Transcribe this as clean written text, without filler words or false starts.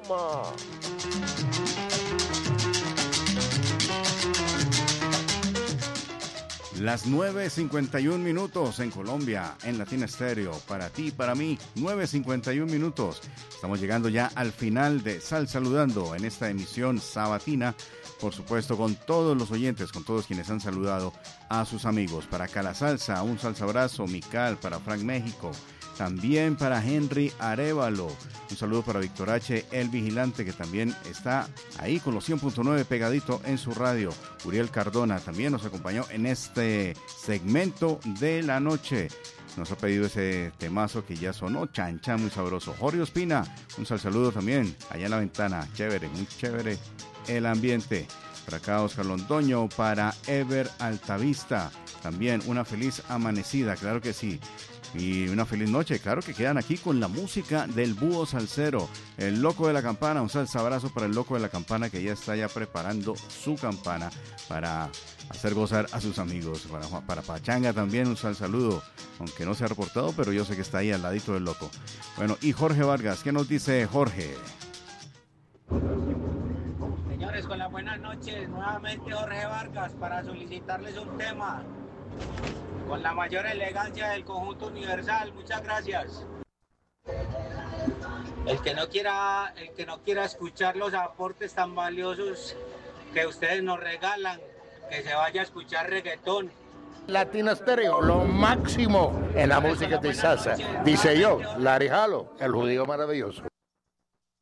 Paloma. Las 9:51 en Colombia, en Latina Estéreo, para ti, para mí, 9:51. Estamos llegando ya al final de Sal Saludando en esta emisión sabatina, por supuesto con todos los oyentes, con todos quienes han saludado a sus amigos. Para Cala Salsa, un salsa abrazo, Mical, para Frank México, también para Henry Arévalo, un saludo para Víctor H. El Vigilante, que también está ahí con los 100.9 pegadito en su radio. Uriel Cardona también nos acompañó en este segmento de la noche. Nos ha pedido ese temazo que ya sonó, chan chan, muy sabroso. Jorge Ospina, un saludo también, allá en la ventana, chévere, muy chévere el ambiente. Para acá Oscar Londoño, para Ever Altavista, también una feliz amanecida, claro que sí. Y una feliz noche, claro que quedan aquí con la música del Búho Salsero, el Loco de la Campana. Un salsa abrazo para el Loco de la Campana, que ya está preparando su campana para hacer gozar a sus amigos. Para Pachanga también un saludo, aunque no se ha reportado, pero yo sé que está ahí al ladito del Loco. Bueno, y Jorge Vargas, ¿qué nos dice Jorge? Señores, con las buenas noches, nuevamente Jorge Vargas para solicitarles un tema con la mayor elegancia del conjunto Universal. Muchas gracias. El que no quiera escuchar los aportes tan valiosos que ustedes nos regalan, que se vaya a escuchar reggaetón. Latina Estéreo, lo máximo en la música de salsa. Dice yo, Larry Halo, el judío maravilloso.